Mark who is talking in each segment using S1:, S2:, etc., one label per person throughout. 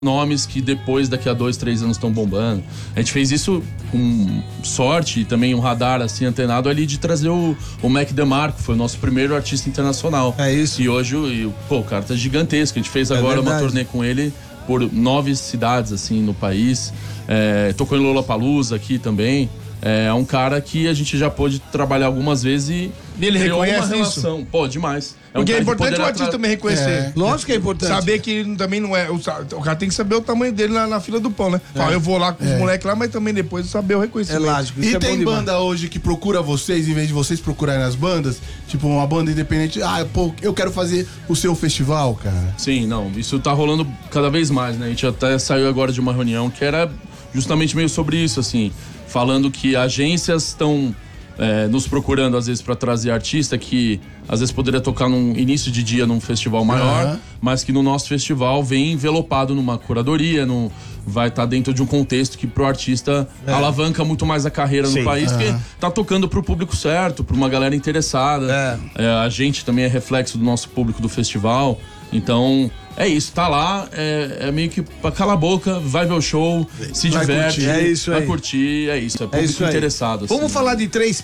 S1: nomes que depois, daqui a 2, 3 anos estão bombando. A gente fez isso com sorte e também um radar assim antenado ali de trazer o Mac DeMarco, foi o nosso primeiro artista internacional.
S2: É isso.
S1: E hoje, o cara tá gigantesco. A gente fez agora uma turnê com ele por 9 cidades assim no país. Tocou em Lollapalooza aqui também. É um cara que a gente já pôde traballar algumas vezes e
S3: ele reconhece
S1: uma relação.
S3: isso?
S1: Pô, demais.
S3: Porque é importante o artista também reconhecer.
S2: Lógico que é importante.
S3: Saber que ele também não é... O cara tem que saber o tamanho dele na fila do pão, né? Fala, eu vou lá com os moleques lá, mas também depois saber o reconhecimento.
S2: É lógico.
S4: E tem banda hoje que procura vocês, em vez de vocês procurarem as bandas? Tipo, uma banda independente. Pô, eu quero fazer o seu festival, cara.
S1: Sim, não. Isso tá rolando cada vez mais, né? A gente até saiu agora de uma reunião que era justamente meio sobre isso, assim. Falando que agências estão nos procurando, às vezes, para trazer artista que, às vezes, poderia tocar num início de dia num festival maior, mas que no nosso festival vem envelopado numa curadoria, vai estar dentro de um contexto que pro artista alavanca muito mais a carreira no país, porque tá tocando pro público certo, pra uma galera interessada. A gente também é reflexo do nosso público do festival. Então, é isso, tá lá, é meio que pra calar a boca, vai ver o show, se diverte, vai curtir, é isso, é público interessado. Assim.
S2: Vamos falar de 3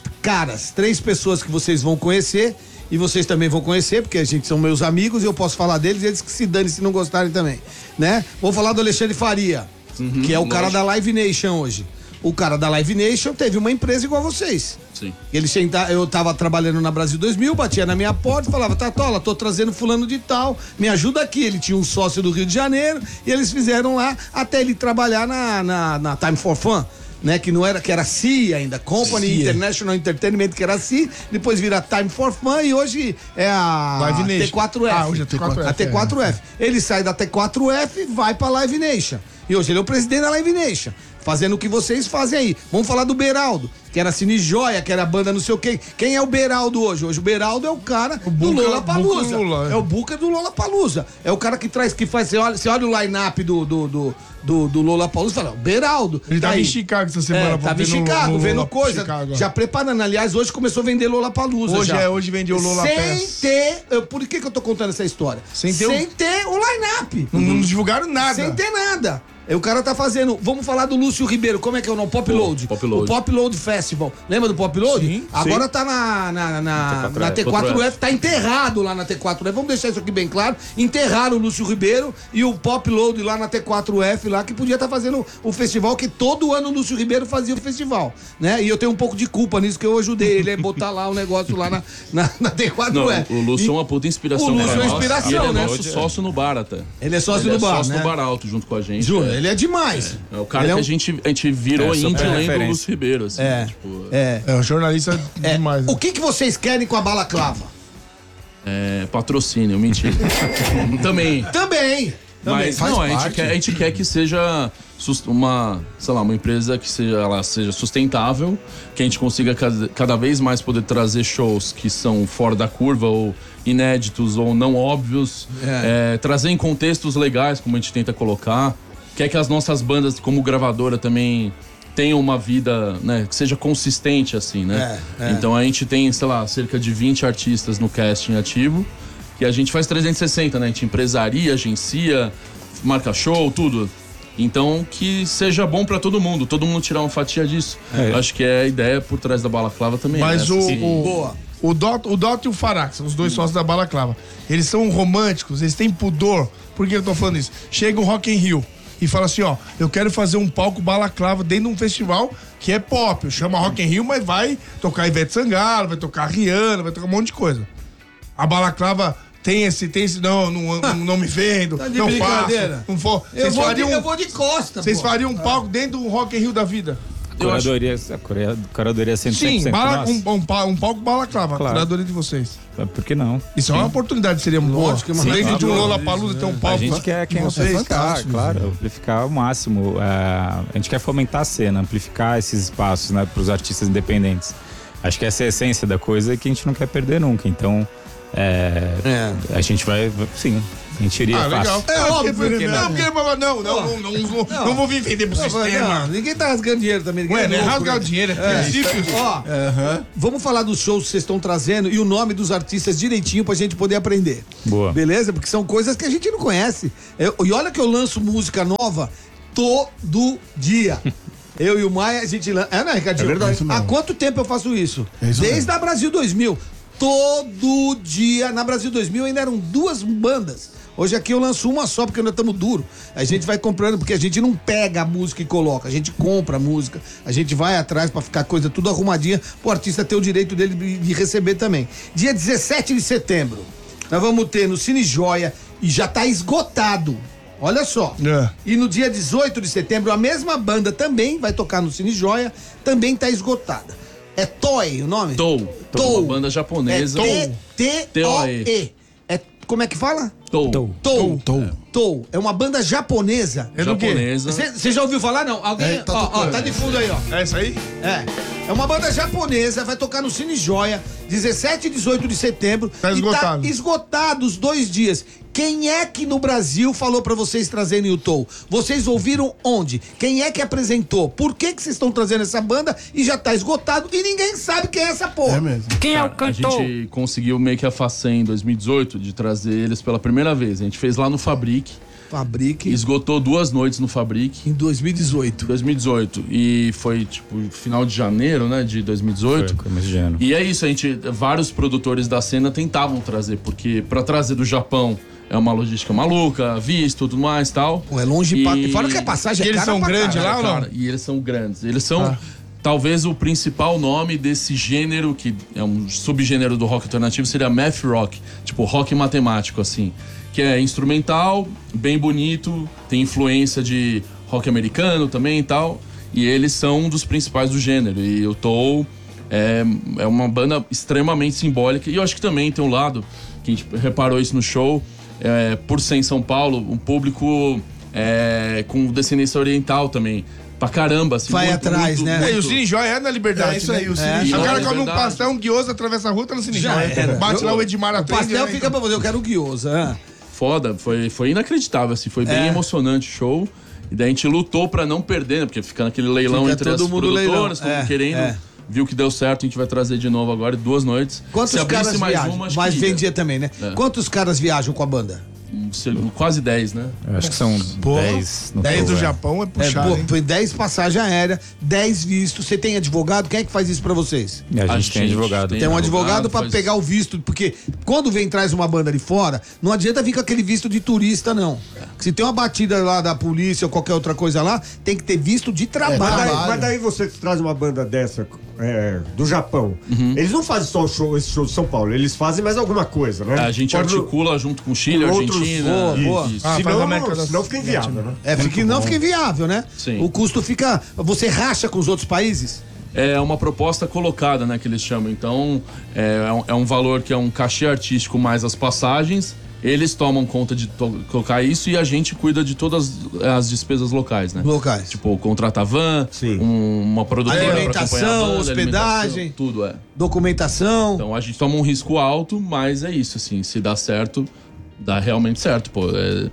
S2: pessoas que vocês vão conhecer e vocês também vão conhecer, porque a gente são meus amigos e eu posso falar deles, eles que se dane se não gostarem também, né? Vou falar do Alexandre Faria, que é o cara da Live Nation hoje. O cara da Live Nation teve uma empresa igual a vocês.
S1: Sim.
S2: Eu tava trabalhando na Brasil 2000, batia na minha porta e falava, Tatola, tô trazendo fulano de tal, me ajuda aqui. Ele tinha um sócio do Rio de Janeiro e eles fizeram lá até ele trabalhar na Time for Fun, né? Que era CI ainda, Company International Entertainment, que era CI, depois vira Time for Fun e hoje é a T4F.
S3: Hoje é T4F.
S2: A T4F. Ele sai da T4F e vai pra Live Nation. E hoje ele é o presidente da Live Nation. Fazendo o que vocês fazem aí. Vamos falar do Beraldo, que era Cine Joia, que era banda não sei o quê. Quem é o Beraldo hoje? Hoje o Beraldo é o cara do Lollapalooza. É o Buca do Lollapalooza. É o cara que faz. Você olha o line-up do Lollapalooza e fala, o Beraldo.
S3: Ele tava em Chicago essa semana.
S2: Tava em Chicago, vendo coisa. Já preparando. Aliás, hoje começou a vender Lollapalooza.
S3: Hoje vendeu o Lollapalooza.
S2: Sem ter. Por que eu tô contando essa história? Sem ter o line-up.
S3: Não divulgaram nada.
S2: Sem ter nada. O cara tá fazendo. Vamos falar do Lúcio Ribeiro. Como é que é o nome? Pop Load. O Pop Load Festival. Lembra do Pop Load?
S3: Sim.
S2: Agora tá na T4F. Tá enterrado lá na T4F. Vamos deixar isso aqui bem claro. Enterraram o Lúcio Ribeiro e o Pop Load lá na T4F, lá, que podia estar fazendo o festival, que todo ano o Lúcio Ribeiro fazia o festival, né? E eu tenho um pouco de culpa nisso, que eu ajudei ele a botar lá o negócio lá na T4F.
S1: Não, o Lúcio é uma puta inspiração.
S2: O Lúcio é uma inspiração,
S1: ele é
S2: né?
S1: nosso sócio no bar até.
S2: Ele é sócio do bar,
S1: sócio
S2: né?
S1: no Bar Alto junto com a gente.
S2: Juro, ele é demais.
S1: É o cara que a gente virou íntimo lendo o Lúcio Ribeiro, assim.
S3: É um jornalista demais.
S2: Né? O que vocês querem com a balaclava?
S1: Patrocínio, mentira. Também. Mas não, a gente quer que seja uma empresa que seja sustentável, que a gente consiga cada vez mais poder trazer shows que são fora da curva ou inéditos ou não óbvios, trazer em contextos legais, como a gente tenta colocar. Quer que as nossas bandas, como gravadora, também tenham uma vida, né, que seja consistente, assim, né? Então a gente tem, cerca de 20 artistas no casting ativo, e a gente faz 360, né? A gente empresaria, agencia, marca show, tudo. Então, que seja bom pra todo mundo tirar uma fatia disso. Acho que a ideia por trás da Balaclava também.
S3: Mas o Dot e o Farax, os dois sócios da Balaclava, eles são românticos, eles têm pudor. Por que eu tô falando isso? Chega o Rock in Rio e fala assim, eu quero fazer um palco Balaclava dentro de um festival que é pop. Chama Rock in Rio, mas vai tocar Ivete Sangalo, vai tocar Rihanna, vai tocar um monte de coisa. A Balaclava tem esse, não me vendo,
S2: tá de
S3: não faço,
S2: não
S3: for.
S2: Eu vou de costa.
S3: Vocês fariam um palco dentro do Rock in Rio da vida?
S5: A curadoria 100%
S3: Sim, um palco Balaclava, claro. A curadoria de vocês.
S5: Por que não?
S3: Isso é uma oportunidade, seria boa. Dentro de um Lollapalooza ter um palco.
S5: A gente quer amplificar, claro, amplificar ao máximo. A gente quer fomentar a cena, amplificar esses espaços, né, para os artistas independentes. Acho que essa é a essência da coisa que a gente não quer perder nunca. Então, a gente vai, sim. A gente iria
S3: legal.
S5: fácil.
S2: É óbvio, né?
S3: Não vou vir vender pro sistema.
S2: Não, ninguém tá rasgando dinheiro também. Ninguém
S3: Ué, não é
S2: louco,
S3: rasgar
S2: né?
S3: o dinheiro, é princípio.
S2: Ó, vamos falar dos shows que vocês estão trazendo e o nome dos artistas direitinho pra gente poder aprender.
S5: Boa.
S2: Beleza? Porque são coisas que a gente não conhece. E olha que eu lanço música nova todo dia. Eu e o Maia, a gente lança. É, né, Ricardinho?
S4: É verdade, isso mesmo.
S2: Há quanto tempo eu faço isso?
S4: É isso
S2: Desde
S4: mesmo.
S2: a Brasil 2000. Todo dia. Na Brasil 2000 ainda eram 2 bandas. Hoje aqui eu lanço uma só porque nós estamos duro. A gente vai comprando, porque a gente não pega a música e coloca. A gente compra a música. A gente vai atrás pra ficar coisa tudo arrumadinha, pro artista ter o direito dele de receber também. Dia 17 de setembro, nós vamos ter no Cine Joia e já tá esgotado. Olha só.
S3: É.
S2: E no dia 18 de setembro, a mesma banda também vai tocar no Cine Joia, também tá esgotada. É Toei o nome?
S1: Tou. Uma banda japonesa.
S2: É T-O-E. Como é que fala?
S1: Tou.
S2: Tou. É uma banda japonesa.
S3: É do quê?
S1: Japonesa.
S2: Você já ouviu falar? Não? Alguém?
S4: Tá
S2: Ó,
S4: tocando.
S2: tá de fundo aí, ó.
S3: É isso aí?
S2: É uma banda japonesa, vai tocar no Cine Joia, 17 e 18 de setembro.
S3: Tá esgotado.
S2: E tá esgotado os 2 dias. Quem é que no Brasil falou pra vocês trazerem o Tou? Vocês ouviram onde? Quem é que apresentou? Por que vocês estão trazendo essa banda e já tá esgotado e ninguém sabe quem é essa porra?
S4: É mesmo.
S5: Quem é o
S1: A gente conseguiu meio que a façanha em 2018 de trazer eles pela primeira vez. A gente fez lá no Fabric,
S2: Fabrique
S1: esgotou 2 noites no Fabric
S2: em 2018.
S1: 2018 e foi tipo final de janeiro, né, de 2018.
S5: Foi começo de ano.
S1: E é isso, vários produtores da cena tentavam trazer, porque pra trazer do Japão é uma logística maluca, visto, tudo mais, tal.
S2: Pô, é longe pra... Fora que a passagem
S3: E
S2: é
S3: eles
S2: cara
S3: são
S2: pra
S3: grandes
S2: caralho.
S3: lá ou não?
S1: Cara, e eles são grandes. Eles são talvez o principal nome desse gênero, que é um subgênero do rock alternativo, seria math rock, tipo rock matemático, assim. Que é instrumental, bem bonito, tem influência de rock americano também e tal. E eles são um dos principais do gênero. E o Tou é uma banda extremamente simbólica. E eu acho que também tem um lado, que a gente reparou isso no show, por ser em São Paulo, um público com descendência oriental também. Pra caramba, assim.
S2: Vai atrás, né?
S3: E o Cine Joia é na Liberdade.
S4: É isso aí,
S3: né?
S4: o Cine
S3: O
S4: Joia.
S3: cara
S1: É
S3: come um
S1: verdade.
S3: pastel, um guiosa, atravessa a rua, tá no Cine
S2: Já
S3: Joia.
S2: era.
S3: Bate lá o Edmar
S2: O
S3: atende,
S2: pastel
S3: né?
S2: fica pra você, eu quero guiosa.
S1: Foda, foi inacreditável, assim, foi bem emocionante o show. E daí a gente lutou pra não perder, né? Porque fica naquele leilão
S2: Fica
S1: entre
S2: todo
S1: as
S2: mundo
S1: produtoras,
S2: leilão.
S1: todo mundo querendo. Viu que deu certo, a gente vai trazer de novo agora, 2 noites.
S2: Quantos
S1: Se abrisse
S2: caras
S1: mais
S2: viajam?
S1: uma, acho
S2: Mas
S1: que ia.
S2: vendia também, né? Quantos caras viajam com a banda?
S1: Quase 10, né?
S5: Eu acho que são 10 no
S3: 10 do
S5: total,
S3: Japão é puxado, hein?
S2: Foi 10 passagens aéreas, 10 vistos. Você tem advogado? Quem é que faz isso pra vocês?
S5: E a gente tem advogado.
S2: Tem um advogado pra
S1: faz-
S2: pegar o visto, porque quando traz uma banda de fora, não adianta vir com aquele visto de turista, não. Se tem uma batida lá da polícia ou qualquer outra coisa lá, tem que ter visto de trabalho.
S6: Mas daí você traz uma banda dessa do Japão. Eles não fazem só esse show de São Paulo, eles fazem mais alguma coisa, né?
S1: A gente
S6: Pode-
S1: articula junto com Chile,
S6: com outros-
S1: Argentina.
S2: boa.
S1: Isso.
S3: Ah, faz a América do
S6: senão fica inviável, né?
S2: Não fica inviável, né?
S1: Sim.
S2: O custo fica. Você racha com os outros países?
S1: É uma proposta colocada, né, que eles chamam. Então, é um valor que é um cachê artístico mais as passagens. Eles tomam conta de colocar isso e a gente cuida de todas as despesas locais, né?
S2: Locais.
S1: Tipo, contratar van,
S6: Sim.
S1: uma produtora pra
S2: Alimentação,
S1: acompanhar a banda,
S2: hospedagem.
S1: alimentação, tudo
S2: Documentação.
S1: Então a gente toma um risco alto, mas é isso, assim, se dá certo, dá realmente certo, pô.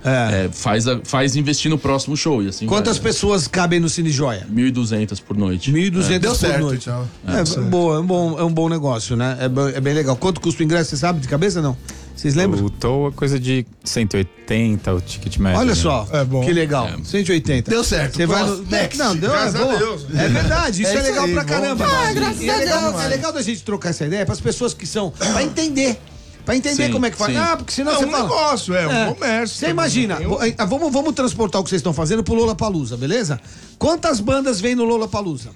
S1: Faz investir no próximo show e assim
S2: Quantas
S1: vai, né?
S2: pessoas cabem no Cine Joia?
S1: 1.200 por noite.
S2: 1.200
S4: Deu
S2: por
S4: certo,
S2: noite.
S4: então.
S2: É um bom negócio, né? É bem legal. Quanto custa o ingresso, você sabe de cabeça não? Vocês lembram?
S5: O Tou é coisa de 180, o ticket médio.
S2: Olha
S5: né?
S2: só,
S3: É bom.
S2: que legal. 180.
S4: Deu certo.
S2: Você vai no...
S4: Próximo. Next.
S2: Não, deu,
S3: Graças
S2: é
S3: a
S2: boa.
S3: Deus.
S2: É verdade, isso é,
S4: isso
S2: legal
S4: aí,
S2: pra
S4: bom
S2: caramba.
S4: demais.
S2: E é legal da gente trocar essa ideia pras pessoas que são, pra entender. Pra entender
S1: Sim,
S2: como é que faz.
S1: sim.
S2: Ah, porque senão
S3: É
S2: você
S3: um
S2: fala.
S3: negócio, um comércio.
S2: Você imagina, vamos transportar o que vocês estão fazendo pro Lollapalooza, beleza? Quantas bandas vem no Lollapalooza?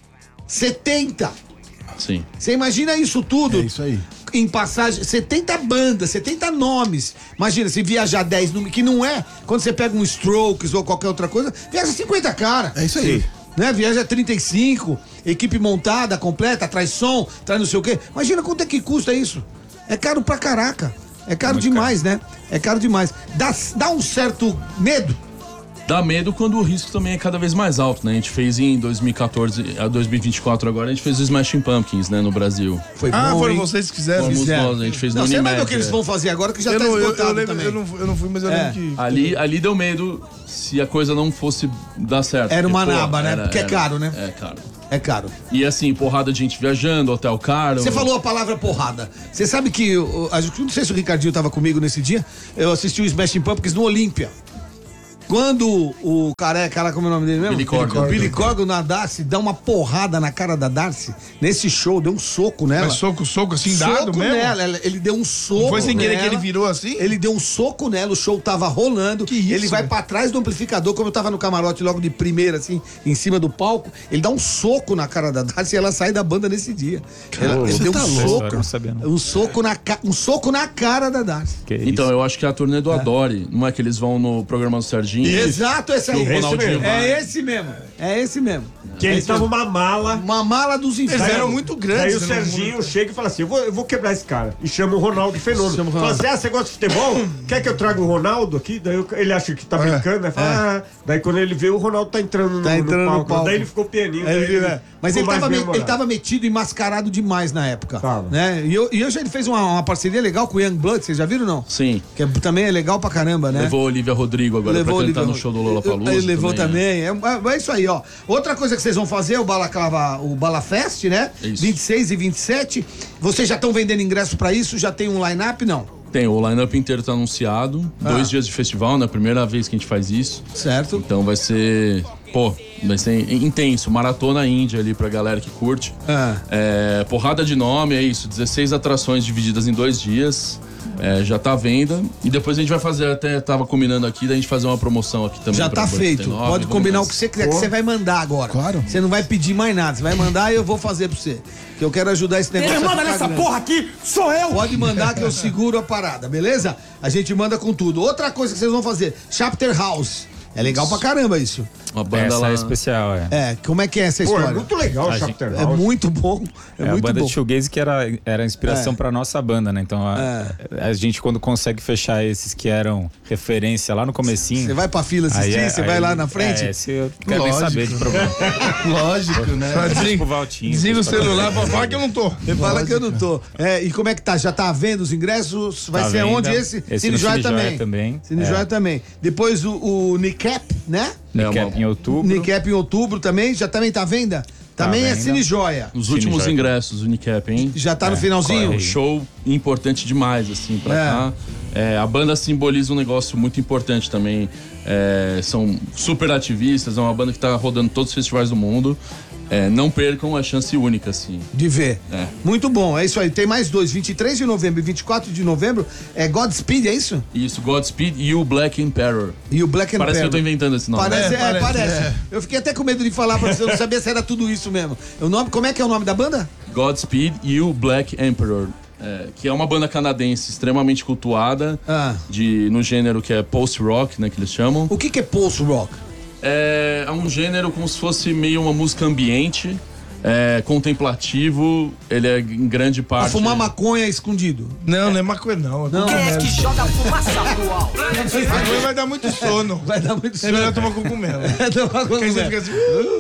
S2: 70.
S1: Sim.
S2: Você imagina isso tudo?
S4: É isso aí.
S2: Em passagem, 70 bandas, 70 nomes. Imagina, se viajar 10 nomes, que não é. Quando você pega um Strokes ou qualquer outra coisa, viaja 50 cara.
S4: É isso aí.
S2: Né? Viaja 35, equipe montada, completa, traz som, traz não sei o quê. Imagina quanto é que custa isso. É caro pra caraca. É caro
S5: Muito
S2: demais, né? É caro demais. Dá um certo medo.
S1: Dá medo quando o risco também é cada vez mais alto, né? A gente fez em 2014 a 2024 agora, a gente fez o Smashing Pumpkins, né, no Brasil.
S2: Foi bom,
S3: foram
S2: hein?
S3: vocês que fizeram?
S1: Fomos nós, a gente fez no
S2: Não, você
S1: Unimed.
S2: vai ver o que eles vão fazer agora, que já
S3: Eu
S2: tá
S3: não,
S2: esgotado
S3: lembro,
S2: também.
S3: eu não fui, mas eu lembro que...
S1: Ali deu medo se a coisa não fosse dar certo.
S2: Era uma
S1: porque,
S2: naba, né? Porque é caro, né?
S1: É caro.
S2: É caro.
S1: E assim, porrada de gente viajando, hotel caro.
S2: Você falou a palavra porrada. Você sabe que, não sei se o Ricardinho tava comigo nesse dia, eu assisti o Smashing Pumpkins no Olímpia. Quando o cara, como é o nome dele mesmo? Billy Corgan na Darcy dá uma porrada na cara da Darcy, nesse show, deu um soco nela.
S3: Mas soco assim, dado
S2: Soco
S3: mesmo?
S2: nela, ele deu um soco.
S3: Não foi sem querer
S2: nela,
S3: que ele virou assim?
S2: Ele deu um soco nela, o show tava rolando.
S3: Que isso,
S2: ele vai
S3: velho?
S2: pra trás do amplificador, como eu tava no camarote logo de primeira, assim, em cima do palco. Ele dá um soco na cara da Darcy e ela sai da banda nesse dia. Ele deu um soco.
S5: Não sabia, não.
S2: Um soco na cara da Darcy.
S5: Que isso.
S1: Então, eu acho que é a turnê do Adore, não é que eles vão no programa do Serginho?
S2: Exato, esse aí.
S1: Que o Ronaldinho vai.
S2: É esse mesmo.
S6: Que ele tava uma mala.
S2: Uma mala dos
S3: Eles
S2: infernos.
S3: eram muito
S6: Aí
S3: grandes.
S6: o
S3: né, no
S6: Serginho
S3: mundo.
S6: chega e fala assim: eu vou quebrar esse cara. E chama o Ronaldo Fenômeno. Fala assim: você gosta de futebol? Quer que eu traga o Ronaldo aqui? Daí ele acha que tá brincando, né? Fala, daí quando ele vê, o Ronaldo tá entrando no palco. Daí ele ficou pianinho.
S2: Mas ele tava metido e mascarado demais na época.
S6: Tava.
S2: Né? E hoje ele fez uma parceria legal com o Young Blood, vocês já viram não?
S1: Sim.
S2: Que também é legal pra caramba, né?
S1: Levou a Olivia Rodrigo agora pra cantar no show do Lollapalooza.
S2: Ele levou também.
S1: né?
S2: É isso aí, ó. Outra coisa que vocês vão fazer é o Balaclava, o Balafest, né?
S1: Isso.
S2: 26 e 27. Vocês já estão vendendo ingresso pra isso? Já tem um line-up? Não.
S1: Tem, o line-up inteiro tá anunciado. 2 dias de festival, né? Primeira vez que a gente faz isso.
S2: Certo.
S1: Então vai ser intenso. Maratona Índia ali pra galera que curte. Porrada de nome, é isso. 16 atrações divididas em 2 dias. Já tá à venda. E depois a gente vai fazer, até tava combinando aqui, da gente fazer uma promoção aqui também.
S2: Já tá feito. Pode combinar o que você quiser, que você vai mandar agora.
S3: Claro.
S2: Você não vai pedir mais nada. Você vai mandar e eu vou fazer pra você. Que eu quero ajudar esse negócio.
S6: Quem manda nessa porra aqui sou eu!
S2: Pode mandar que eu seguro a parada, beleza? A gente manda com tudo. Outra coisa que vocês vão fazer: Chapter House. É legal pra caramba isso.
S1: Uma banda
S5: Essa
S1: lá.
S5: é especial,
S2: Como é que é essa
S6: Pô,
S2: história?
S6: é muito legal o
S5: A
S6: Chapter
S2: É
S6: House.
S2: muito bom. É
S5: a
S2: muito
S5: banda
S2: bom.
S5: de shoegaze que era a inspiração pra nossa banda, né? Então a gente quando consegue fechar esses que eram referência lá no comecinho...
S2: Você vai pra fila assistir? Você vai lá na frente?
S5: Esse eu quero nem
S3: Lógico.
S5: saber de problema.
S4: Lógico, né?
S5: Tipo Valtinho.
S3: Desliga o celular pra falar que eu não tô.
S2: Você fala que eu não tô. E como é que tá? Já tá vendo os ingressos? Vai
S5: Tá
S2: ser
S5: vendo.
S2: onde esse?
S5: Esse
S2: Cine
S5: no
S2: Joia
S5: Cine Joia
S2: também.
S5: também.
S2: Cine Joia também. Depois o Nicap, né?
S5: Cap em outubro.
S2: Nicap em outubro também. Já também tá à venda? Também
S5: à
S2: é
S5: venda.
S2: Cine Joia.
S1: Os
S5: Cine
S1: últimos
S5: Joia.
S1: ingressos, o Unicap, hein?
S2: Já tá no finalzinho?
S1: Um show importante demais, assim, pra cá. A banda simboliza um negócio muito importante também. São super ativistas, é uma banda que tá rodando todos os festivais do mundo. Não percam a chance única, assim.
S2: De ver. Muito bom, é isso aí. Tem mais 2, 23 de novembro e 24 de novembro. É Godspeed, é isso?
S1: Isso, Godspeed e o Black Emperor.
S2: E o Black
S1: Parece que eu
S2: Emperor.
S1: tô inventando esse nome.
S2: Parece,
S3: É,
S2: parece. Eu fiquei até com medo de falar pra você, eu não sabia se era tudo isso mesmo. O nome, como é que é o nome da banda?
S1: Godspeed e o Black Emperor. Que é uma banda canadense extremamente cultuada no gênero que é post-rock, né, que eles chamam.
S2: O que é post-rock?
S1: É um gênero como se fosse meio uma música ambiente, contemplativo, ele é em grande
S2: Pra
S1: parte...
S2: fumar maconha escondido.
S3: Não é maconha, não.
S2: Não.
S7: Quem é que joga fumaça pro alto?
S3: Maconha vai dar muito sono.
S2: Vai dar muito
S3: É melhor tomar cogumelo. Porque aí você fica assim...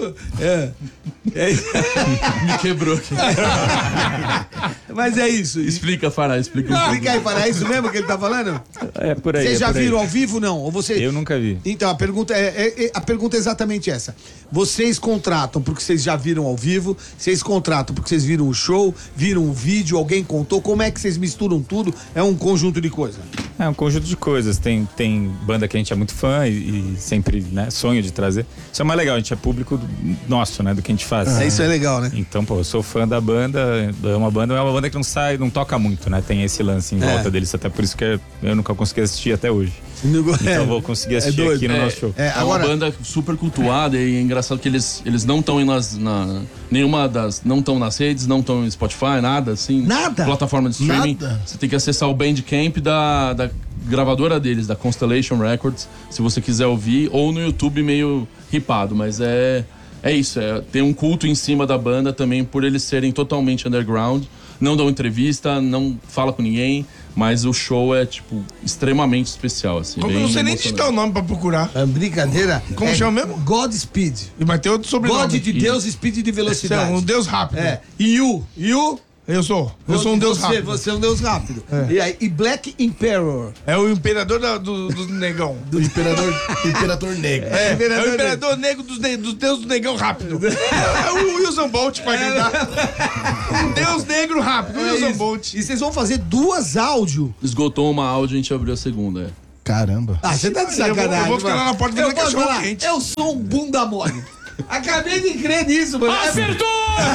S1: Me quebrou aqui.
S2: Mas é isso.
S1: Explica, Fará, explica um pouco.
S2: Explica aí, para é isso mesmo que ele tá falando?
S5: É por aí.
S2: Vocês já
S5: por aí.
S2: viram ao vivo, não? Ou você...
S5: Eu nunca vi.
S2: Então, a pergunta é exatamente essa. Vocês contratam porque vocês já viram ao vivo, vocês contratam porque vocês viram o show, viram o vídeo, alguém contou, como é que vocês misturam tudo? É um conjunto de coisas.
S5: É um conjunto de coisas. Tem banda que a gente é muito fã e sempre, né, sonho de trazer. Isso é mais legal, a gente é público nosso, né, do que a gente faz.
S2: Isso é legal, né?
S5: Então, pô, eu sou fã da banda, é uma banda que não toca muito, né? Tem esse lance em volta deles, até por isso que eu nunca consegui assistir até hoje. Então eu vou conseguir assistir aqui no nosso show.
S1: Uma banda super cultuada e é engraçado que eles não estão nenhuma das, não estão nas redes, não estão em Spotify, nada assim.
S2: Nada?
S1: Plataforma de streaming.
S4: Nada?
S1: Você tem que acessar o Bandcamp da gravadora deles, da Constellation Records, se você quiser ouvir, ou no YouTube meio ripado, mas é isso, tem um culto em cima da banda também por eles serem totalmente underground, não dão entrevista, não fala com ninguém, Mas o show é, tipo, extremamente especial, assim.
S3: Como eu não sei nem digitar o nome pra procurar.
S2: É brincadeira.
S3: Como chama mesmo?
S2: Godspeed.
S3: Mas tem outro sobrenome.
S2: God de Deus, Speed de velocidade.
S3: Um Deus rápido.
S2: You.
S3: Eu sou um Deus rápido.
S2: Você é um Deus rápido. E Black Emperor.
S3: É o imperador do negão.
S4: Do imperador negro.
S3: É o imperador negro dos deuses do negão rápido. É o Usain Bolt pra gritar. Um deus negro rápido, o Usain Bolt.
S2: E vocês vão fazer 2 áudios.
S1: Esgotou uma áudio, a gente abriu a segunda,
S4: Caramba.
S2: Você tá de sacanagem.
S3: Eu vou ficar lá na porta vendo cachorro quente.
S2: Eu sou um bunda mole. Acabei de crer nisso, mano.
S5: Acertou!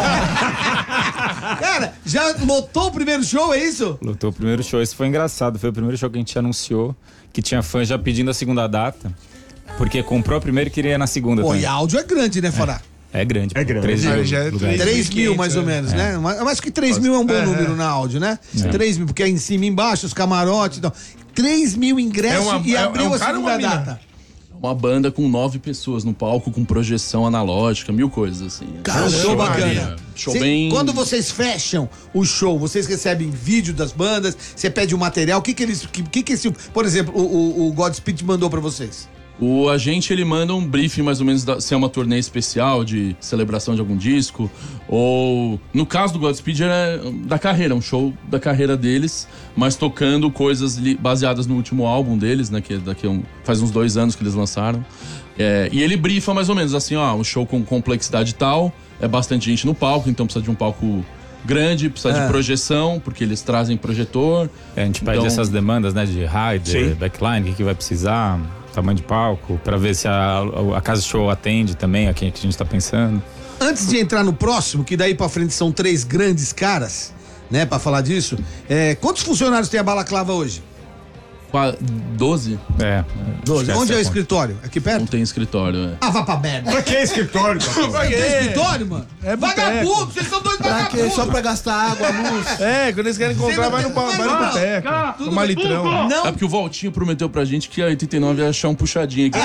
S2: Cara, já lotou o primeiro show, é isso?
S5: Lotou o primeiro show. Esse foi engraçado. Foi o primeiro show que a gente anunciou, que tinha fã já pedindo a segunda data, porque comprou a primeira e queria ir na segunda também.
S2: E áudio é grande, né, Fará?
S5: É grande.
S6: É grande.
S5: 3 mil.
S3: Já é
S2: 3 mil, mais ou menos, né? Mas que 3 mil é um bom número na áudio, né? 3 mil, porque é em cima e embaixo, os camarotes e tal. 3 mil ingressos e abriu a segunda data.
S1: Uma banda com 9 pessoas no palco, com projeção analógica, 1000 coisas, assim.
S2: Cara, show bacana.
S1: Show bem...
S2: Quando vocês fecham o show, vocês recebem vídeo das bandas, você pede o material, o que esse... Por exemplo, o Godspeed mandou pra vocês?
S1: O agente, ele manda um briefing mais ou menos se é uma turnê especial de celebração de algum disco, ou no caso do Godspeed é da carreira, um show da carreira deles, mas tocando coisas baseadas no último álbum deles, né, que faz uns 2 anos que eles lançaram. E ele brifa mais ou menos assim, um show com complexidade tal, é bastante gente no palco, então precisa de um palco grande, precisa de projeção, porque eles trazem projetor.
S5: A gente pede essas demandas, né, de rider, backline, o que vai precisar, tamanho de palco, pra ver se a casa de show atende também a quem a gente tá pensando.
S2: Antes de entrar no próximo, que daí pra frente são 3 grandes caras, né, pra falar disso, quantos funcionários tem a Balaclava hoje?
S1: 12?
S2: 12. Onde é o escritório? Aqui perto?
S1: Não tem escritório,
S2: vá pra merda.
S6: Pra que escritório?
S2: Pra que escritório, mano? Vagabundo, vocês são dois vagabundos.
S4: Só pra gastar água, luz.
S3: Quando eles querem comprar, vai no boteco. Tomar litrão.
S2: Não.
S1: É porque o Valtinho prometeu pra gente que a 89 ia achar um puxadinho aqui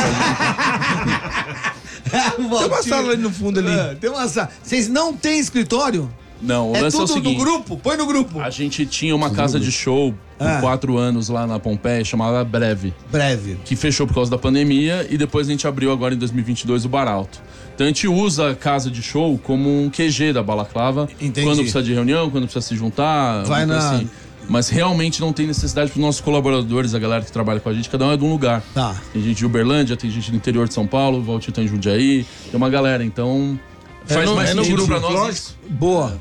S1: pra gente.
S3: Tem uma sala ali no fundo ali.
S2: Tem uma sala. Vocês não têm escritório?
S1: Não, o
S2: É
S1: lance é o
S2: tudo
S1: seguinte,
S2: do grupo? Põe no grupo.
S1: a gente tinha uma casa de show por 4 anos lá na Pompeia, chamada Breve,
S2: Breve.
S1: que fechou por causa da pandemia e depois a gente abriu agora em 2022 o Bar Alto. Então a gente usa a casa de show como um QG da Balaclava.
S2: Entendi.
S1: Quando precisa de reunião, quando precisa se juntar.
S2: Vai
S1: alguma coisa
S2: na-
S1: assim. Mas realmente não tem necessidade para os nossos colaboradores, a galera que trabalha com a gente, cada um é de um lugar.
S2: Tá.
S1: Tem gente de Uberlândia, tem gente do interior de São Paulo, o Valtinho tá em Jundiaí, tem uma galera, então faz mais sentido pra nós.
S2: Boa.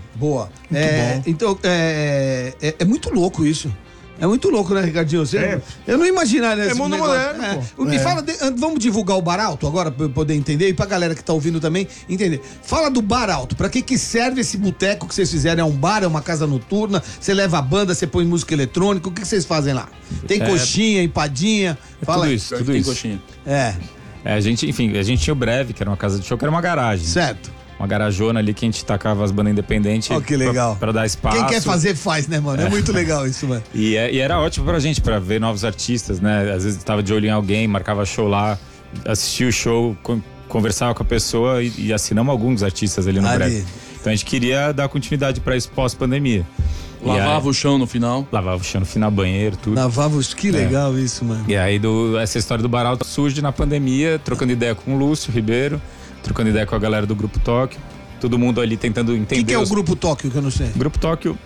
S2: Então, é muito louco isso. É muito louco, né, Ricardinho? Eu não imaginaria esse
S3: mundo
S2: negócio.
S3: moderno, pô.
S2: Me fala, vamos divulgar o Bar Alto agora, pra eu poder entender, e pra galera que tá ouvindo também entender. Fala do Bar Alto, pra que serve esse boteco que vocês fizeram? É um bar, é uma casa noturna? Você leva a banda, você põe música eletrônica, o que vocês fazem lá? Tem coxinha, empadinha? Fala
S5: Tudo
S2: aí.
S5: isso, tudo
S1: Tem
S5: isso.
S1: coxinha.
S5: A gente tinha o Breve, que era uma casa de show, que era uma garagem.
S2: Certo.
S5: Uma garajona ali que a gente tacava as bandas independentes.
S2: Ó, que legal.
S5: Pra dar espaço.
S2: Quem quer fazer, faz, né, mano? É muito legal isso, mano.
S5: E era ótimo pra gente, pra ver novos artistas, né? Às vezes tava de olho em alguém, marcava show lá, assistia o show, conversava com a pessoa e assinamos alguns artistas ali no Breve. Então a gente queria dar continuidade pra isso pós-pandemia.
S1: Lavava o chão no final.
S5: Lavava o chão no final, banheiro, tudo.
S2: Lavava os... Que legal isso, mano.
S5: E aí essa história do Bar Alto surge na pandemia, trocando ideia com o Lúcio Ribeiro, trocando ideia com a galera do Grupo Tóquio. Todo mundo ali tentando entender.
S2: O que é o Grupo Tóquio, que eu não sei?
S5: Grupo Tóquio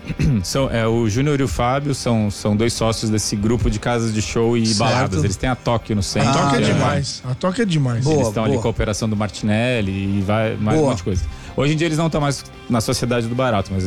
S5: o Júnior e o Fábio são 2 sócios desse grupo de casas de show e baladas. Eles têm a Tóquio no centro.
S3: A Tóquio é
S5: que
S3: demais. A Tóquio é demais.
S2: Boa.
S5: Eles estão ali com a operação do Martinelli e vai mais um monte de coisa. Hoje em dia eles não estão mais na sociedade do Bar Alto, mas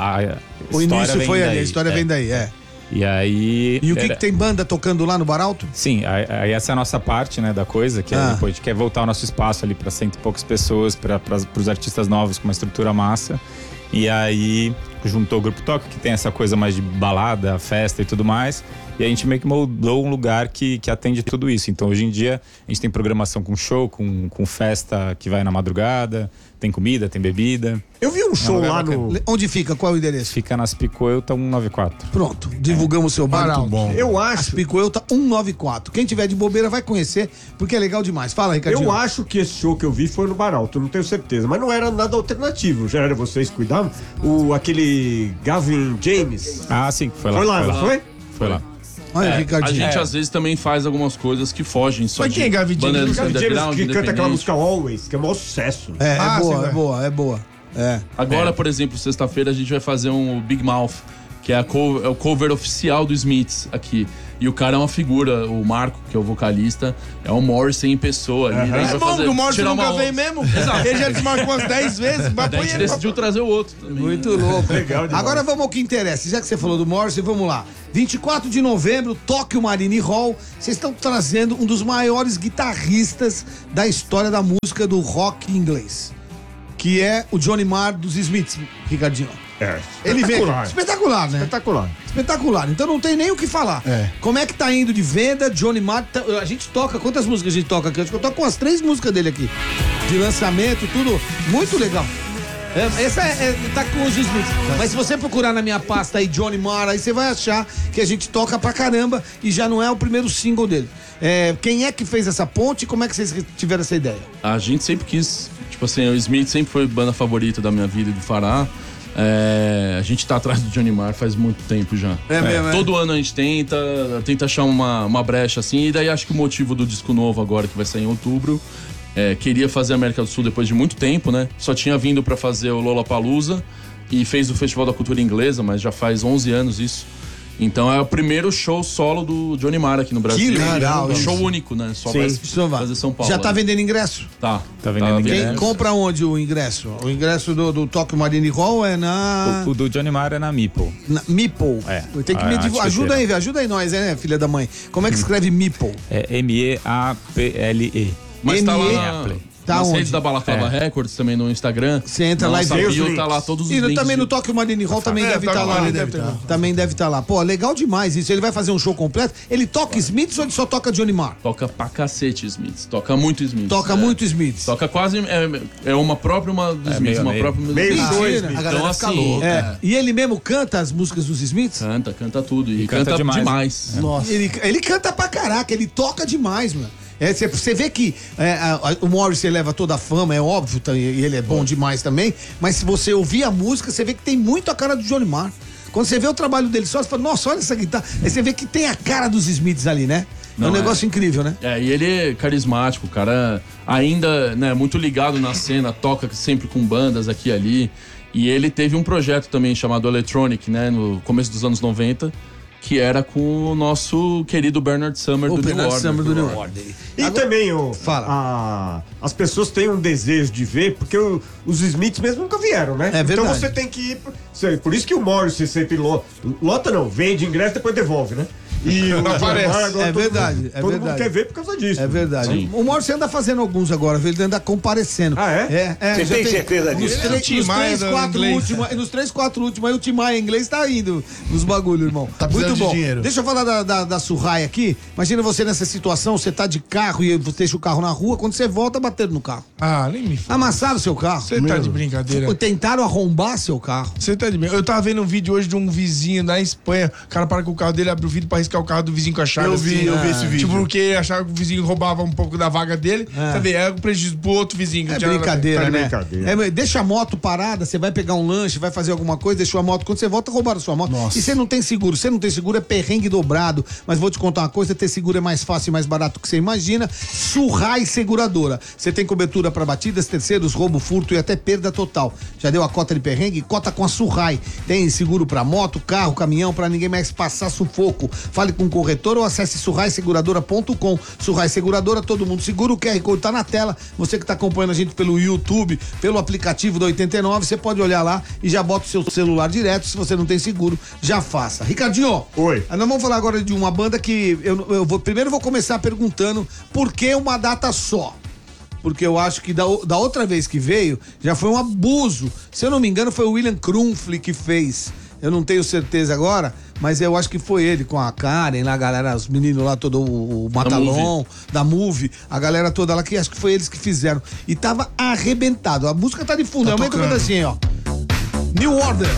S2: O início foi ali, a história vem daí,
S5: E aí...
S2: E o que tem banda tocando lá no Bar Alto?
S5: Sim, aí essa é a nossa parte, né, da coisa, que depois a gente quer voltar o nosso espaço ali para 100 e poucas pessoas, para os artistas novos com uma estrutura massa. E aí juntou o Grupo Tóquio, que tem essa coisa mais de balada, festa e tudo mais. E a gente meio que moldou um lugar que atende tudo isso. Então hoje em dia a gente tem programação com show, com festa que vai na madrugada, tem comida, tem bebida.
S6: Eu vi um show lá no...
S2: Onde fica? Qual é o endereço?
S5: Fica nas Picoelta 194.
S2: Pronto, divulgamos o seu bar.
S3: Muito bom.
S6: Eu acho...
S2: Aspicoelta 194. Quem tiver de bobeira vai conhecer, porque é legal demais. Fala, Ricardinho.
S6: Eu acho que esse show que eu vi foi no Bar Alto, não tenho certeza. Mas não era nada alternativo, já era vocês que cuidavam. Aquele Gavin James.
S5: Ah, sim, foi lá.
S6: Foi lá, não foi?
S5: Foi lá.
S2: Olha, Ricardinho.
S1: A gente às vezes também faz algumas coisas que fogem só
S3: Mas quem é Gavi
S1: banda
S3: James?
S1: underground,
S6: que canta aquela
S1: independente.
S6: música Always, que é o maior sucesso.
S2: É boa. É.
S1: Agora, por exemplo, sexta-feira a gente vai fazer um Big Mouth, que é o cover oficial do Smiths aqui. E o cara é uma figura, o Marco, que é o vocalista, é o Morrison em pessoa. Ali,
S3: É bom que o Morrison nunca vem mesmo.
S1: Exato.
S3: Ele já desmarcou umas 10 vezes. Mas
S1: A gente decidiu trazer o outro também.
S2: Muito louco.
S6: Legal demais.
S2: Agora vamos ao que interessa. Já que você falou do Morrison, vamos lá. 24 de novembro, Tóquio Marine Hall. Vocês estão trazendo um dos maiores guitarristas da história da música do rock inglês, que é o Johnny Marr dos Smiths, Ricardinho. Ele vem. Espetacular, né? Espetacular. Então não tem nem o que falar. Como é que tá indo de venda? Johnny Marr. A gente toca. Quantas músicas a gente toca aqui? Acho que eu toco com as 3 músicas dele aqui. De lançamento, tudo. Muito legal. Essa tá com os Smiths. Mas se você procurar na minha pasta aí, Johnny Marr, aí você vai achar que a gente toca pra caramba e já não é o primeiro single dele. Quem é que fez essa ponte e como é que vocês tiveram essa ideia?
S1: A gente sempre quis, tipo assim, o Smith sempre foi a banda favorita da minha vida e do Fará. A gente tá atrás do Johnny Marr faz muito tempo já.
S2: Mesmo,
S1: Todo ano a gente tenta achar uma brecha assim, e daí acho que o motivo do disco novo agora, que vai sair em outubro, queria fazer a América do Sul depois de muito tempo, né? Só tinha vindo pra fazer o Lollapalooza e fez o Festival da Cultura Inglesa, mas já faz 11 anos isso. Então é o primeiro show solo do Johnny Marr aqui no Brasil.
S2: Que legal,
S1: É um
S2: isso.
S1: show único, né? Só vai fazer São Paulo.
S2: Já tá vendendo ingresso?
S1: Tá
S5: vendendo ingresso.
S2: Quem compra onde o ingresso? O ingresso do Tóquio Marine Hall é na...
S5: O do Johnny Marr é na Meeple.
S2: Meeple. Tem que me divulgar. Ajuda aí nós, né, filha da mãe? Como é que escreve Meeple?
S5: É M-E-A-P-L-E.
S1: Mas tá lá nas
S2: onde?
S1: redes da Balaclava Records, também no Instagram.
S2: Você entra lá e
S1: vê os links. Tá lá todos os links.
S2: E também no Tóquio Marine Hall também deve estar lá. Também deve estar lá. Pô, legal demais isso. Ele vai fazer um show completo. Ele toca Smiths ou ele só toca Johnny Marr?
S1: Toca pra cacete Smiths. Toca muito Smiths.
S2: Toca muito Smiths.
S1: Toca quase... uma própria dos Smiths. Uma própria...
S2: A galera fica louca. E ele mesmo canta as músicas dos Smiths?
S1: Canta tudo. E canta demais.
S2: Nossa. Ele canta pra caraca. Ele toca demais, mano. Você vê que o Morrison leva toda a fama, é óbvio, e ele é bom demais também, mas se você ouvir a música, você vê que tem muito a cara do Johnny Marr. Quando você vê o trabalho dele só, você fala, nossa, olha essa guitarra. Aí você vê que tem a cara dos Smiths ali, né? É um negócio incrível, né?
S1: E ele é carismático, o cara ainda, né, muito ligado na cena, toca sempre com bandas aqui e ali. E ele teve um projeto também chamado Electronic, né, no começo dos anos 90, que era com o nosso querido Bernard Summer do New Order.
S6: E agora, também,
S2: as
S6: pessoas têm um desejo de ver, porque os Smiths mesmo nunca vieram, né? Então você tem que ir... Por isso que o Morrison sempre lota não, vende ingresso e depois devolve, né? E
S3: não aparece.
S2: É verdade.
S6: Todo mundo quer ver por causa disso.
S2: É verdade. Sim. O Morrison anda fazendo alguns agora, ele anda comparecendo.
S6: Ah, é?
S2: Você
S6: tem certeza disso?
S2: Nos 3, 4 últimos, aí o Tim Maia em inglês tá indo nos bagulhos, irmão.
S4: Tá precisando
S2: muito bom.
S4: de dinheiro.
S2: Deixa eu falar da Surrai aqui. Imagina você nessa situação, você tá de carro e você deixa o carro na rua, quando você volta, bateram no carro.
S3: Nem me fala.
S2: Amassaram seu carro.
S3: Você tá de brincadeira.
S2: Tentaram arrombar seu carro.
S3: Você tá de brincadeira. Eu tava vendo um vídeo hoje de um vizinho na Espanha. O cara para com o carro dele, abre o vidro pra arriscar o carro do vizinho com a chave.
S4: Eu vi esse vídeo.
S3: Tipo, porque achava que o vizinho roubava um pouco da vaga dele. Sabe? É um prejuízo pro outro vizinho.
S2: É brincadeira, né? Deixa a moto parada, você vai pegar um lanche, vai fazer alguma coisa, deixou a moto. Quando você volta, roubaram sua moto.
S4: Nossa.
S2: E você não tem seguro. Você não tem seguro, é perrengue dobrado. Mas vou te contar uma coisa, ter seguro é mais fácil e mais barato que você imagina. Surrai Seguradora. Você tem cobertura para batidas, terceiros, roubo, furto e até perda total. Já deu a cota de perrengue? Cota com a Surrai. Tem seguro para moto, carro, caminhão, para ninguém mais passar sufoco. Fale com o corretor ou acesse surraiseguradora.com. Surrai Seguradora, todo mundo seguro. O QR Code tá na tela. Você que tá acompanhando a gente pelo YouTube, pelo aplicativo da 89, você pode olhar lá e já bota o seu celular direto. Se você não tem seguro, já faça. Ricardinho,
S6: oi.
S2: Nós vamos falar agora de uma banda que primeiro vou começar perguntando por que uma data só? Porque eu acho que da outra vez que veio, já foi um abuso. Se eu não me engano, foi o William Krumfli que fez. Eu não tenho certeza agora, mas eu acho que foi ele com a Karen, lá, a galera, os meninos lá, todo o Matalon, da Movie, a galera toda lá, que acho que foi eles que fizeram. E tava arrebentado. A música tá de fundo, aumenta o pedacinho, ó. New Order.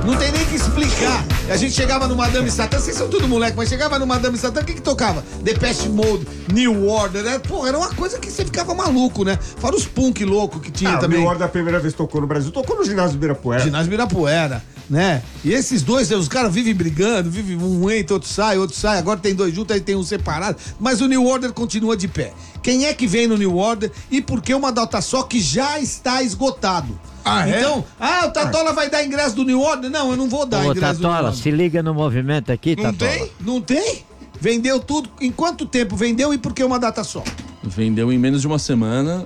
S2: Não tem nem que explicar. A gente chegava no Madame Satã, vocês são tudo moleque, mas chegava no Madame Satã, o que tocava? Depeche Mode, New Order, né? Pô, era uma coisa que você ficava maluco, né? Fora os punk louco que tinha também.
S6: New Order a primeira vez tocou no Brasil, tocou no Ginásio Ibirapuera.
S2: Ginásio Ibirapuera, né? E esses dois, os caras vivem brigando, um entra, outro sai, agora tem dois juntos, aí tem um separado, mas o New Order continua de pé. Quem é que vem no New Order e por que uma data só que já está esgotado? Então, o Tatola vai dar ingresso do New Order? Não, eu não vou dar ingresso
S8: Tatola,
S2: do New Order.
S8: se liga no movimento aqui,
S2: Não
S8: Tatola.
S2: tem? Não tem? Vendeu tudo. Em quanto tempo vendeu e por que uma data só?
S1: Vendeu em menos de uma semana.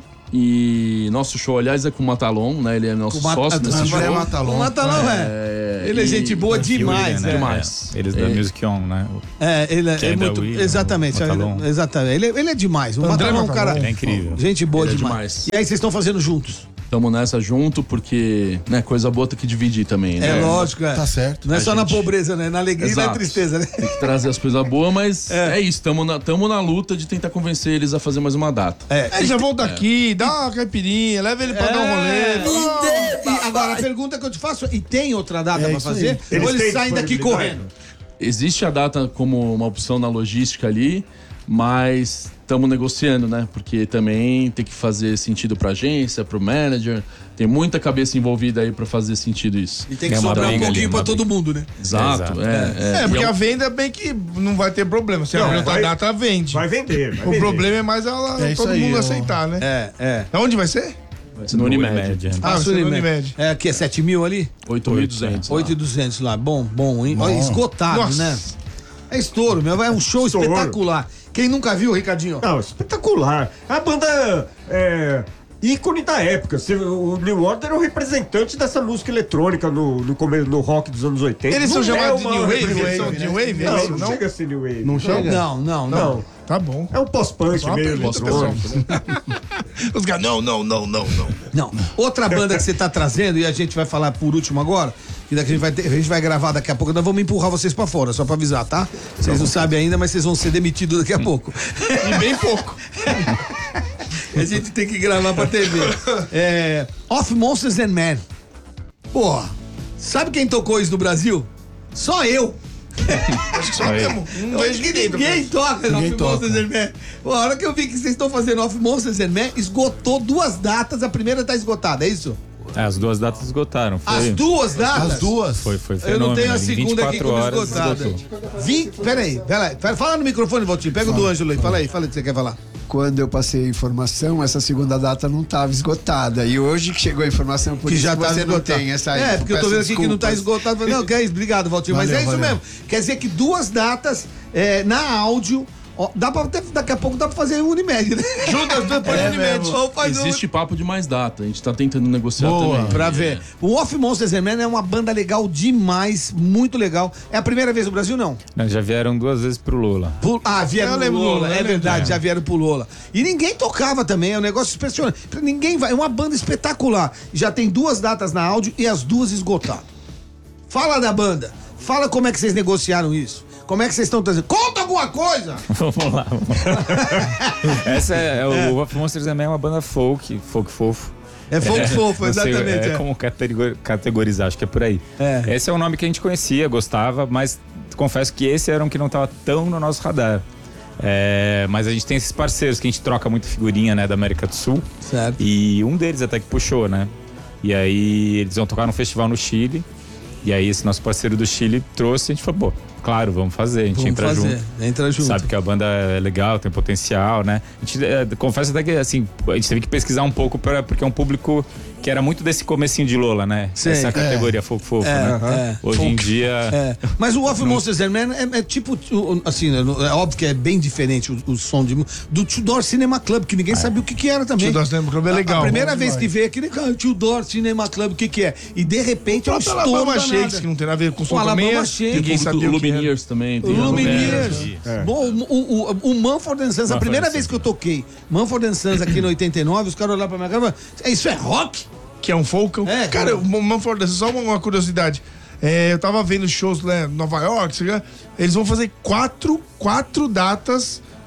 S1: E nosso show, aliás, é com o Matalon, né? Ele é nosso sócio nesse show.
S2: O Matalon ele é gente boa demais,
S5: William, né?
S1: Demais.
S5: Eles da Music On, né?
S2: Ele é muito.
S5: William,
S2: exatamente. Exatamente. Ele é demais. O Matalon é um cara.
S5: Ele é incrível.
S2: Gente boa
S1: Ele é
S2: demais.
S1: demais.
S2: E aí vocês estão fazendo juntos?
S1: Estamos nessa junto porque, né, coisa boa tem que dividir também, né?
S2: É lógico,
S4: Tá certo.
S2: Não é só na
S1: gente-
S2: pobreza, né? Na alegria e na
S1: Exato.
S2: tristeza, né?
S1: Tem que trazer as coisas boas, mas é isso, tamo na luta de tentar convencer eles a fazer mais uma data.
S3: Aí já volta aqui, dá uma caipirinha, leva ele pra dar um rolê.
S2: E agora, a pergunta que eu te faço, e tem outra data pra fazer?
S6: Eles
S2: Ou eles
S6: têm
S2: saem daqui
S6: disponibilidade?
S2: correndo?
S1: Existe a data como uma opção na logística ali, mas estamos negociando, né? Porque também tem que fazer sentido pra agência, pro manager. Tem muita cabeça envolvida aí pra fazer sentido isso.
S2: E tem que
S5: É uma
S2: sobrar um
S5: briga
S2: pouquinho
S5: ali,
S2: pra
S5: uma
S2: todo mundo, né?
S1: Exato,
S3: É, porque a venda bem que não vai ter problema. Se a outra data vende.
S6: Vai vender.
S3: O problema é mais
S4: isso
S3: todo
S4: aí,
S3: mundo
S4: ó.
S3: aceitar, né?
S2: É.
S3: Onde vai ser?
S1: Vai ser no Unimed.
S3: Ah, vai ser no Unimed.
S2: É aqui, é 7 mil ali?
S1: 8.200.
S2: 8.200 lá. Bom, hein? Olha, esgotado,
S3: Nossa.
S2: né? É estouro, meu. É um show
S6: Estouro.
S2: espetacular. Quem nunca viu, Ricardinho?
S6: Não, espetacular. A banda ícone da época. O New Order é o representante dessa música eletrônica no começo, no rock dos anos 80.
S3: Eles são
S6: Não é
S3: chamados de
S6: uma
S3: New Wave?
S6: representação.
S3: Eles são de New Wave?
S6: Não,
S3: É isso,
S6: não chega a ser New Wave.
S4: Não chega?
S2: Não.
S6: Não.
S3: Tá bom.
S6: É um pós-punk
S3: Só uma
S6: meio
S3: pergunta,
S6: eletrônico.
S3: Os caras, não.
S2: Não. Outra banda que você tá trazendo, e a gente vai falar por último agora, que daqui a gente vai gravar daqui a pouco, nós vamos empurrar vocês pra fora, só pra avisar, tá? Vocês não sabem ainda, mas vocês vão ser demitidos daqui a pouco.
S3: E bem pouco.
S2: A gente tem que gravar pra TV. Of Monsters and Men. Porra, sabe quem tocou isso no Brasil? Só eu.
S3: Acho que só mesmo. Não
S2: Eu
S3: vejo
S2: acho que
S3: ninguém.
S2: ninguém toca Off Monsters and Men. Pô, a hora que eu vi que vocês estão fazendo Off Monsters and Men, esgotou 2 datas, a primeira tá esgotada, é isso?
S5: As duas datas esgotaram. Foi,
S2: As 2 datas?
S4: As duas?
S5: foi
S2: Eu não
S5: fenômeno.
S2: tenho a
S5: Em
S2: segunda aqui
S5: 24
S2: como
S5: horas
S2: esgotada.
S5: esgotou.
S2: Peraí. Fala no microfone, Valtinho. Pega o do Ângelo aí. Fala aí o que você quer falar.
S9: Quando eu passei a informação, essa segunda data não estava esgotada. E hoje que chegou a informação, por
S2: Que
S9: isso
S2: já
S9: que
S2: tá
S9: você não
S2: esgotado.
S9: tem essa aí.
S2: Porque eu tô vendo aqui que não tá esgotado. Falei, não, que é isso, obrigado, Valtinho. Mas é isso mesmo. Quer dizer que 2 datas na áudio. Daqui a pouco dá pra fazer o Unimed, né?
S3: Judas depois do Unimed.
S2: Ou faz um-
S1: Existe papo de mais data, a gente tá tentando negociar também.
S2: Pra ver. O Off Monsters and Men é uma banda legal demais, muito legal. É a primeira vez no Brasil, não?
S5: Não, já vieram 2 vezes pro Lula.
S2: Vieram
S3: Eu
S2: pro
S3: lembro do
S2: Lola,
S3: Lola, eu
S2: é
S3: lembro
S2: verdade,
S3: disso.
S2: já vieram pro Lola. E ninguém tocava também, é um negócio impressionante. Ninguém vai, é uma banda espetacular. Já tem 2 datas na áudio e as 2 esgotadas. Fala da banda, fala como é que vocês negociaram isso. Como é que vocês estão trazendo? Conta alguma coisa!
S5: Vamos lá. Essa o Of Monsters também é uma banda folk fofo.
S2: É folk fofo,
S5: Não sei,
S2: exatamente.
S5: É como categorizar, acho que é por aí. Esse é um nome que a gente conhecia, gostava, mas confesso que esse era um que não estava tão no nosso radar. Mas a gente tem esses parceiros que a gente troca muita figurinha, né, da América do Sul.
S2: Certo.
S5: E um deles até que puxou, né? E aí eles vão tocar num festival no Chile. E aí esse nosso parceiro do Chile trouxe, a gente falou, pô, claro, vamos fazer, a gente entra junto.
S2: Entra junto.
S5: Sabe que a banda é legal, tem potencial, né? A gente confessa até que, assim, a gente teve que pesquisar um pouco porque é um público que era muito desse comecinho de Lola, né?
S2: Sim.
S5: Essa categoria fofo, né? Hoje em dia...
S2: Mas o Off Monsters and Men é tipo, assim, é óbvio que é bem diferente o som do Tudor Cinema Club, que ninguém sabia o que era também.
S3: Tudor Cinema Club é legal.
S2: A primeira
S3: bom
S2: vez
S3: demais.
S2: que veio aqui, cara, Tudor Cinema Club, o que é? E de repente é um
S3: Próprio
S2: estouro
S3: Alabama
S2: danado.
S3: Shakes, que não tem nada a ver com o som
S2: Alabama
S3: também.
S2: Shakes.
S3: Ninguém sabia o que era.
S1: Lumineers também. Tem
S2: Lumineers.
S5: É.
S2: Bom, o Mumford & Sons, a primeira vez que eu toquei Mumford & Sons aqui no 89, os caras olharam pra minha cara e falaram, isso é rock?
S3: Que é um folk. Cara, o Mumford, só uma curiosidade. Eu tava vendo shows lá em Nova York, eles vão fazer quatro datas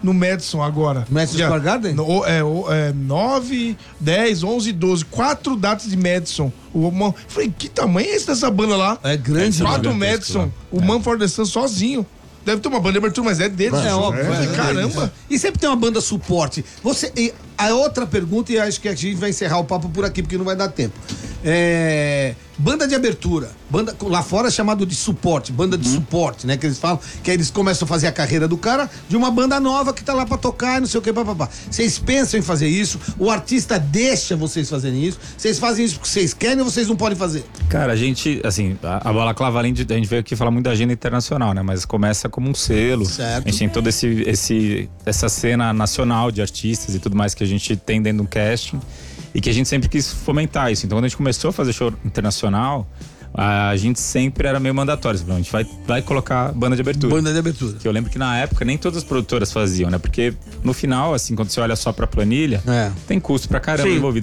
S3: no Madison agora.
S2: Madison Square Garden?
S3: 9, 10, 11, 12. 4 datas de Madison. Falei, que tamanho é esse dessa banda lá?
S2: É grande.
S3: 4 Madison. O Mumford & Sons sozinho. Deve ter uma banda de abertura, mas é deles.
S2: É óbvio.
S3: Caramba.
S2: E sempre tem uma banda suporte. A outra pergunta, e acho que a gente vai encerrar o papo por aqui, porque não vai dar tempo. Banda de abertura. Banda, lá fora é chamado de suporte, banda de suporte, né? Que eles falam, que aí eles começam a fazer a carreira do cara de uma banda nova que tá lá pra tocar e não sei o que, papapá. Vocês pensam em fazer isso? O artista deixa vocês fazerem isso? Vocês fazem isso porque vocês querem ou vocês não podem fazer?
S5: Cara, a gente, assim, a Balaclava, além de, a gente veio aqui falar muito da agenda internacional, né? Mas começa como um selo.
S2: Certo.
S5: A gente tem toda essa cena nacional de artistas e tudo mais que a gente tem dentro do casting e que a gente sempre quis fomentar isso. Então, quando a gente começou a fazer show internacional, a gente sempre era meio mandatório. A gente vai colocar banda de abertura.
S2: Banda de abertura.
S5: Que eu lembro que na época nem todas as produtoras faziam, né? Porque no final, assim, quando você olha só pra planilha, tem custo pra caramba envolvido.